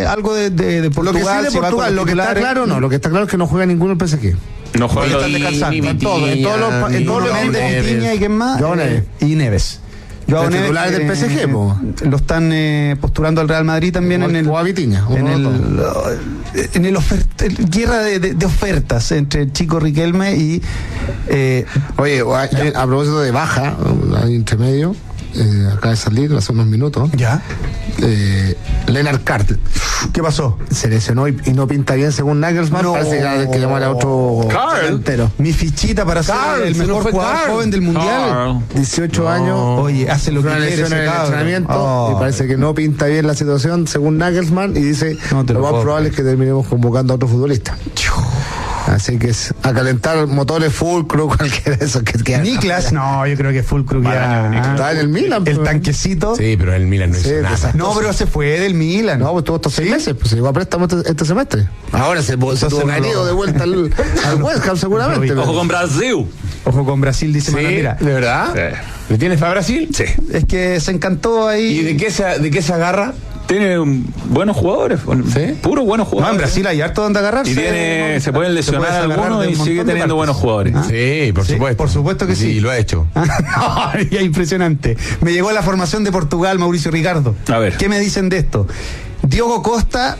algo de Portugal. Lo que sí de Portugal, lo que está claro, lo que está claro es que no juega ninguno el PSG. No juega Están descansando. En todos los Méndez, Vitinha y quién más. y Neves. Joao Neves, titulares del PSG, lo están postulando al Real Madrid también en el Vitinha, guerra de ofertas entre Chico Riquelme y oye, a propósito de baja, hay intermedio, acaba de salir hace unos minutos. Ya. Lennart Carl. ¿Qué pasó? Se lesionó y no pinta bien según Nagelsmann. No. Parece que hay que llamar a otro delantero. Mi fichita para ser el mejor jugador joven del mundial. 18 años. Oye, hace lo que quiere ese en el cabrón. entrenamiento y parece que no pinta bien la situación según Nagelsmann y dice No te lo lo más puedo. probable es que terminemos convocando a otro futbolista. Así que es a calentar motores Fulcrum, cualquiera de esos que quedan. Niklas, no, yo creo que Fulcrum ya. Está en el Milan. El tanquecito. Sí, pero el Milan no hizo nada. No, pero se fue del Milan. No, pues tuvo estos 6 meses, pues se llegó a préstamo este semestre. Ahora se tuvo caído de vuelta al West Ham seguramente. Ojo con Brasil. Ojo con Brasil, dice Manamira. ¿De verdad? ¿Le tienes para Brasil? Sí. Es que se encantó ahí. ¿Y de qué se agarra? Tiene buenos jugadores. ¿Sí? Puros buenos No, en en Brasil hay harto donde agarrarse. Y se pueden lesionar puedes agarrar algunos de un y montón sigue de teniendo partes. buenos jugadores. Sí, por Sí, supuesto. por supuesto que sí. Sí, lo ha hecho. No, ya impresionante. Me llegó la formación de Portugal, Mauricio Ricardo. A ver. ¿Qué me dicen de esto? Diogo Costa,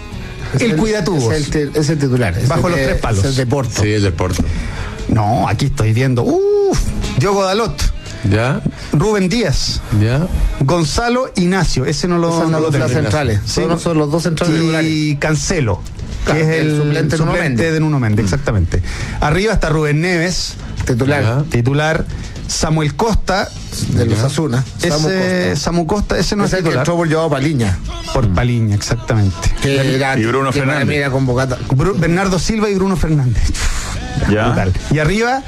el cuidatubos. Es el titular. Bajo los 3 palos. Es el de Porto. Sí, es del Porto. No, aquí estoy viendo. Diogo Dalot, ¿Ya? Rubén Díaz, ¿Ya? Gonzalo Ignacio. Ese no lo Los tengo. centrales. Sí. Son los dos centrales regulares. Y Cancelo, que Claro, es el suplente de Nuno Méndez. de Nuno Méndez, exactamente. Arriba está Rubén Neves, Titular. titular. Samuel Costa, De los Asuna. Samu Costa, ese no es Es el que titular. entró por Joao Paliña. Por Paliña, exactamente. Y Bruno Fernández. Mira convocada. Bernardo Silva y Bruno Fernández. Ya. Brutal. Y arriba,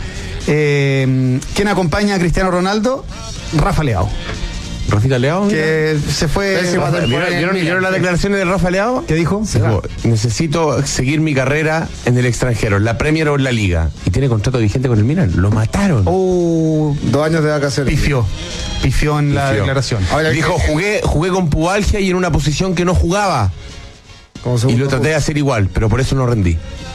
¿quién acompaña a Cristiano Ronaldo? Rafa Leao, ¿Rafita Leao? que se fue. ¿Vieron las declaraciones de Rafa Leao? ¿Qué dijo? Dijo, necesito seguir mi carrera en el extranjero, en la Premier o en la Liga. Y tiene contrato vigente con el Milan. Lo mataron. 2 años de vacaciones. Pifió en la declaración. Ahora, Dijo, jugué con pubalgia y en una posición que no jugaba. como Y segundo lo traté de hacer igual, pero por eso no rendí.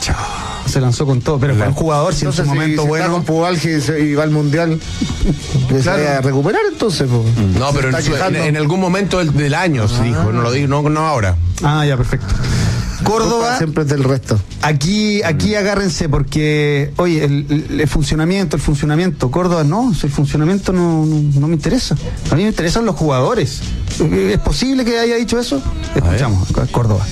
Se lanzó con todo, pero fue un jugador, si en su Entonces, momento si bueno. está con pubalgia y va al mundial, se va a recuperar entonces. Pues. No, pero Se está quejando. en algún momento del año se dijo, no lo dijo, no ahora. Ah, ya, perfecto. Córdoba, Siempre es del resto. aquí agárrense porque, oye, el funcionamiento, Córdoba, no, el funcionamiento no me interesa. A mí me interesan los jugadores. ¿Es posible que haya dicho eso? Escuchamos, Córdoba.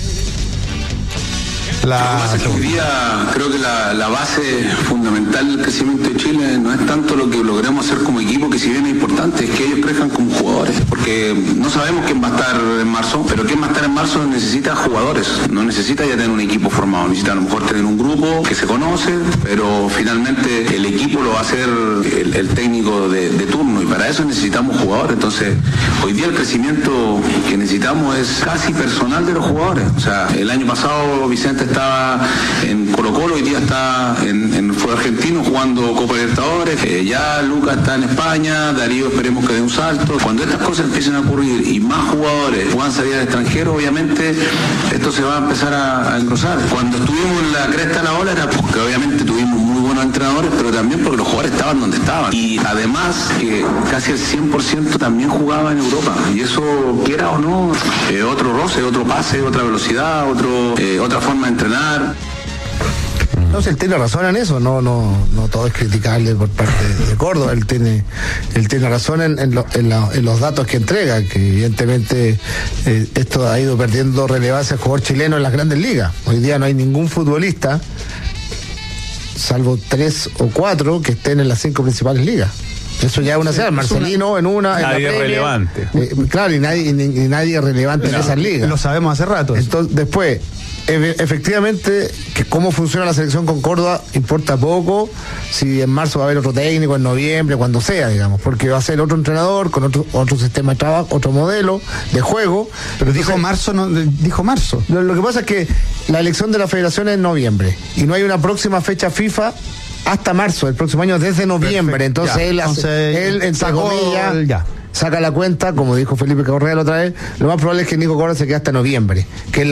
Lo que pasa es que hoy día creo que la base fundamental del crecimiento de Chile no es tanto lo que logramos hacer como equipo, que si bien es importante, es que ellos crezcan como jugadores, porque no sabemos quién va a estar en marzo, pero quién va a estar en marzo necesita jugadores, no necesita ya tener un equipo formado, necesita a lo mejor tener un grupo que se conoce, pero finalmente el equipo lo va a hacer el técnico de turno y para eso necesitamos jugadores. Entonces hoy día el crecimiento que necesitamos es casi personal de los jugadores. O sea, el año pasado Vicente estaba en Colo-Colo, hoy día está en fútbol argentino jugando Copa Libertadores, ya Lucas está en España, Darío esperemos que dé un salto. Cuando estas cosas empiecen a ocurrir y más jugadores puedan salir al extranjero, obviamente esto se va a empezar a engrosar. Cuando estuvimos en la cresta de la ola era porque obviamente tuvimos muy buenos entrenadores, pero también porque los jugadores estaban donde estaban. Y además que casi el 100% también jugaba en Europa. Y eso, quiera o no, otro roce, otro pase, otra velocidad, otra forma de entrenar. No, si él tiene razón en eso, no todo es criticable por parte de Córdoba, él tiene razón en los datos que entrega, que evidentemente esto ha ido perdiendo relevancia al jugador chileno en las grandes ligas. Hoy día no hay ningún futbolista, salvo 3 o 4, que estén en las 5 principales ligas. Eso ya es una señal. Marcelino en una. Nadie es relevante. Claro, y nadie es relevante en esas ligas. Lo sabemos hace rato. Entonces, después, efectivamente, que cómo funciona la selección con Córdoba importa poco, si en marzo va a haber otro técnico, en noviembre, cuando sea, digamos, porque va a ser otro entrenador, con otro sistema de trabajo, otro modelo de juego. Pero dijo marzo. Lo que pasa es que la elección de la federación es en noviembre, y no hay una próxima fecha FIFA hasta marzo del próximo año, desde noviembre. Perfecto, Entonces él entre sacó comillas, saca la cuenta, como dijo Felipe Correa la otra vez, lo más probable es que Nico Córdoba se quede hasta noviembre, que es